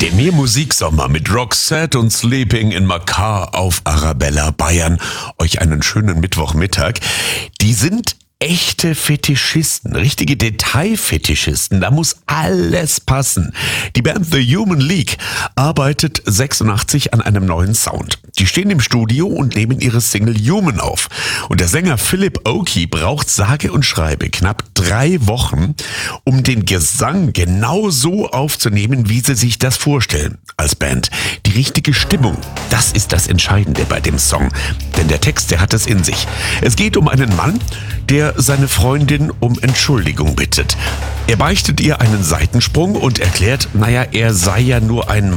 Der Musiksommer mit Roxette und Sleeping in Makar auf Arabella Bayern. Euch einen schönen Mittwochmittag. Die sind echte Fetischisten, richtige Detailfetischisten. Da muss alles passen. Die Band The Human League arbeitet 86 an einem neuen Sound. Die stehen im Studio und nehmen ihre Single Human auf. Und der Sänger Philip Oakey braucht sage und schreibe knapp 3 Wochen, um den Gesang genau so aufzunehmen, wie sie sich das vorstellen als Band. Die richtige Stimmung, das ist das Entscheidende bei dem Song. Denn der Text, der hat es in sich. Es geht um einen Mann, der seine Freundin um Entschuldigung bittet. Er beichtet ihr einen Seitensprung und erklärt, er sei ja nur ein